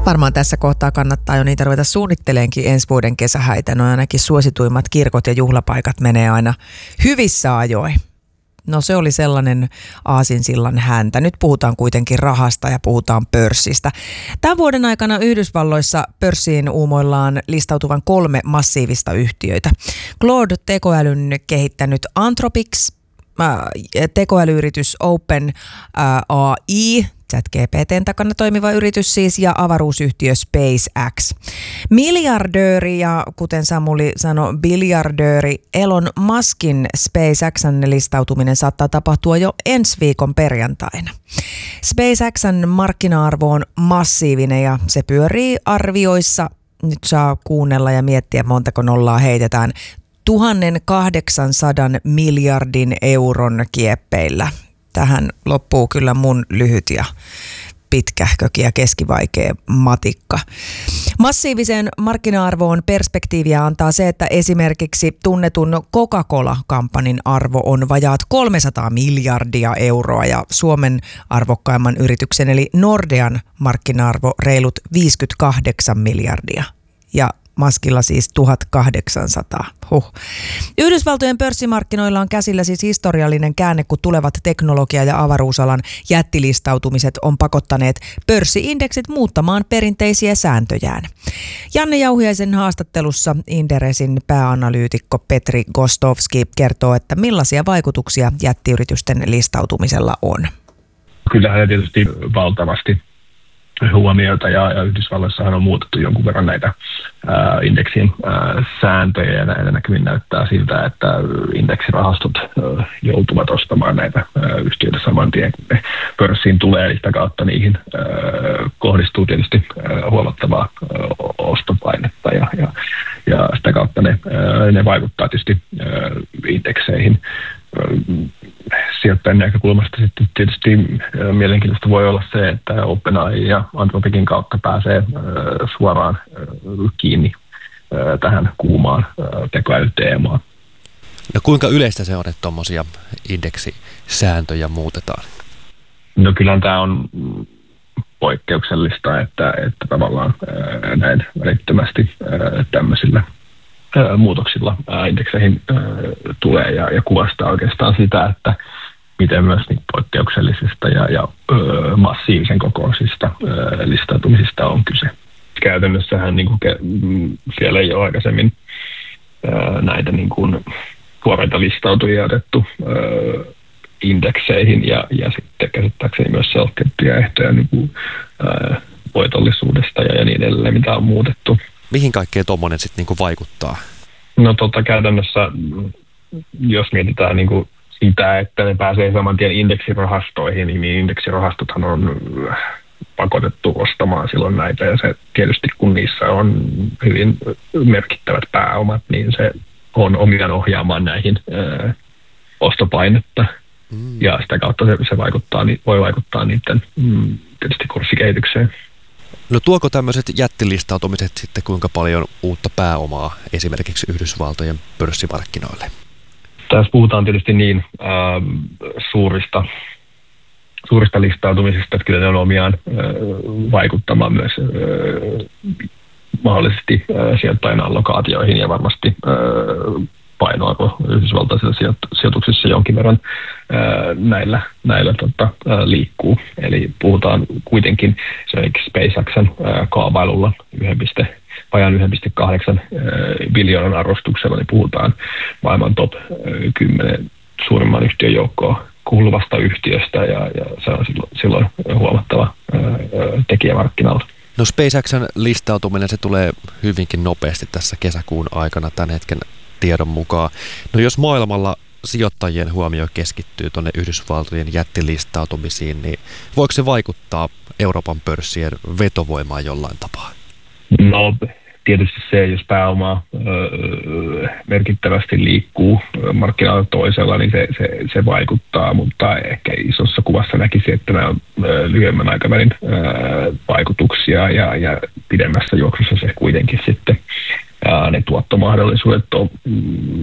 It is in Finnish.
Varmaan tässä kohtaa kannattaa jo niitä ruveta suunnitteleenkin ensi vuoden kesähäitä. No ainakin suosituimmat kirkot ja juhlapaikat menee aina hyvissä ajoin. No se oli sellainen aasinsillan häntä. Nyt puhutaan kuitenkin rahasta ja puhutaan pörssistä. Tämän vuoden aikana Yhdysvalloissa pörssiin uumoillaan listautuvan 3 massiivista yhtiöitä. Claude tekoälyn kehittänyt Anthropic, tekoälyyritys OpenAI, ChatGPT:n takana toimiva yritys siis, ja avaruusyhtiö SpaceX. Miljardööri ja kuten Samuli sanoi, biljardööri Elon Muskin SpaceXn listautuminen saattaa tapahtua jo ensi viikon perjantaina. SpaceXn markkina-arvo on massiivinen ja se pyörii arvioissa, nyt saa kuunnella ja miettiä montako nollaa heitetään, 1800 miljardin euron kieppeillä. Tähän loppuu kyllä mun lyhyt ja pitkähkökin ja keskivaikea matikka. Massiiviseen markkina-arvoon perspektiiviä antaa se, että esimerkiksi tunnetun Coca-Cola-kampanin arvo on vajaat 300 miljardia euroa ja Suomen arvokkaimman yrityksen eli Nordean markkina-arvo reilut 58 miljardia ja Muskilla siis 1800. Yhdysvaltojen pörssimarkkinoilla on käsillä siis historiallinen käänne, kun tulevat teknologia- ja avaruusalan jättilistautumiset on pakottaneet pörssiindeksit muuttamaan perinteisiä sääntöjään. Janne Jauhiaisen haastattelussa Inderesin pääanalyytikko Petri Gostovski kertoo, että millaisia vaikutuksia jättiyritysten listautumisella on. Kyllähän tietysti valtavasti huomiota ja Yhdysvalloissahan on muutettu jonkun verran näitä indeksien sääntöjä ja näitä näkymin näyttää siltä, että indeksirahastot joutuvat ostamaan näitä yhtiöitä saman tien, kun ne pörssiin tulee, eli sitä kautta niihin kohdistuu tietysti huomattavaa ostopainetta ja sitä kautta ne vaikuttaa tietysti indekseihin. Sijoittajan näkökulmasta sitten tietysti mielenkiintoista voi olla se, että OpenAI ja Anthropicin kautta pääsee suoraan kiinni tähän kuumaan tekoälyteemaan. No kuinka yleistä se on, että tuommoisia indeksisääntöjä muutetaan? No kyllähän tämä on poikkeuksellista, että tavallaan näin välittömästi tämmöisillä muutoksilla indekseihin tulee ja kuvastaa oikeastaan sitä, että miten myös niin poikkeuksellisista ja massiivisen kokoisista listautumisista on kyse. Käytännössähän niin kuin siellä ei ole aikaisemmin näitä niin kuin tuoreita listautujia otettu indekseihin ja sitten käsittääkseni myös selkeitä ehtoja niin kuin voitollisuudesta ja niin edelleen, mitä on muutettu. Mihin kaikkeen tuommoinen sitten niinku vaikuttaa? No käytännössä, jos mietitään niinku sitä, että ne pääsee saman tien indeksirahastoihin, niin indeksirahastothan on pakotettu ostamaan silloin näitä. Ja se tietysti, kun niissä on hyvin merkittävät pääomat, niin se on omiaan ohjaamaan näihin ostopainetta. Ja sitä kautta se voi vaikuttaa niiden tietysti kurssikehitykseen. No tuoko tämmöiset jättilistautumiset sitten kuinka paljon uutta pääomaa esimerkiksi Yhdysvaltojen pörssimarkkinoille? Tässä puhutaan tietysti niin suurista listautumisista, että kyllä ne on omiaan vaikuttamaan myös mahdollisesti sijoittajien allokaatioihin ja varmasti painoarvo yhdysvaltaisissa sijoituksissa jonkin verran näillä liikkuu. Eli puhutaan kuitenkin esimerkiksi SpaceXn kaavailulla vajaan 1,8 biljoonan arvostuksella, niin puhutaan maailman top 10 suurimman yhtiön joukkoon kuuluvasta yhtiöstä ja se on silloin huomattava tekijä markkinoilla. No SpaceXn listautuminen se tulee hyvinkin nopeasti tässä kesäkuun aikana tämän hetken tiedon mukaan. No jos maailmalla sijoittajien huomio keskittyy tuonne Yhdysvaltojen jättilistautumisiin, niin voiko se vaikuttaa Euroopan pörssien vetovoimaan jollain tapaa? No tietysti se, jos pääoma merkittävästi liikkuu markkinoilla toisella, niin se vaikuttaa, mutta ehkä isossa kuvassa näkisi, että nämä on lyhyemmän aikavälin vaikutuksia ja pidemmässä juoksussa se kuitenkin sitten ne tuottomahdollisuudet on